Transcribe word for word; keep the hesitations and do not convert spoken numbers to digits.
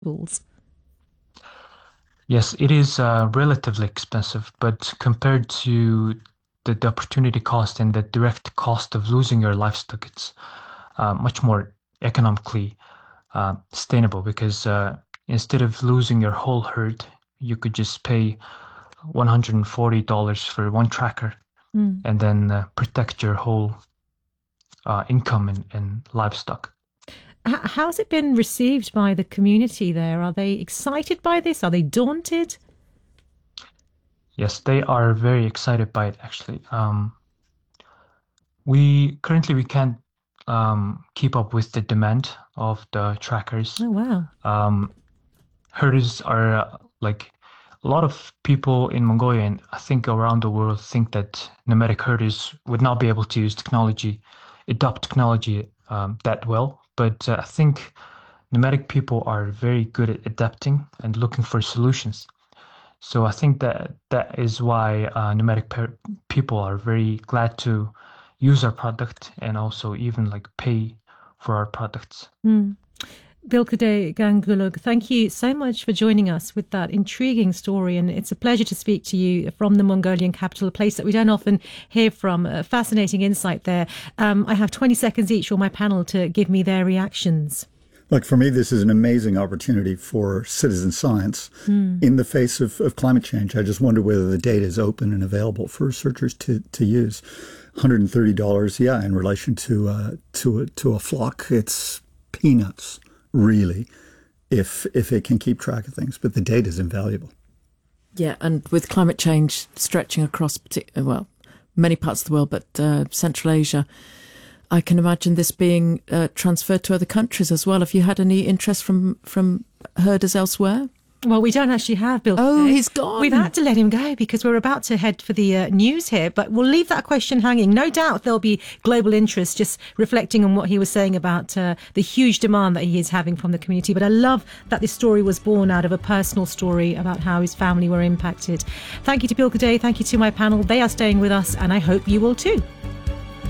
tools. Yes, it is uh, relatively expensive, but compared to the, the opportunity cost and the direct cost of losing your livestock, it's uh, much more economically uh, sustainable because uh, instead of losing your whole herd, you could just pay one hundred forty dollars for one tracker Mm. and then uh, protect your whole uh, income and, and livestock. H- how's it been received by the community there? Are they excited by this? Are they daunted? Yes, they are very excited by it actually. Um, we currently we can't um, keep up with the demand of the trackers. Oh, wow. Um, Herders are uh, like a lot of people in Mongolia and I think around the world think that nomadic herders would not be able to use technology, adopt technology um, that well. But uh, I think nomadic people are very good at adapting and looking for solutions. So I think that that is why uh, nomadic pe- people are very glad to use our product and also even like pay for our products. Mm. Bilkade Gangulug, thank you so much for joining us with that intriguing story. And it's a pleasure to speak to you from the Mongolian capital, a place that we don't often hear from. A fascinating insight there. Um, I have twenty seconds each for my panel to give me their reactions. Look, for me, this is an amazing opportunity for citizen science Mm. in the face of, of climate change. I just wonder whether the data is open and available for researchers to, to use. one hundred thirty dollars, yeah, in relation to, uh, to, a, to a flock, it's peanuts, really, if, if it can keep track of things. But the data is invaluable. Yeah, and with climate change stretching across, well, many parts of the world, but uh, Central Asia, I can imagine this being uh, transferred to other countries as well. Have you had any interest from, from herders elsewhere? Well, we don't actually have Bill. Oh, today. he's gone. We've had to let him go because we're about to head for the uh, news here, but we'll leave that question hanging. No doubt there'll be global interest, just reflecting on what he was saying about uh, the huge demand that he is having from the community. But I love that this story was born out of a personal story about how his family were impacted. Thank you to Bill Day. Thank you to my panel. They are staying with us, and I hope you will too.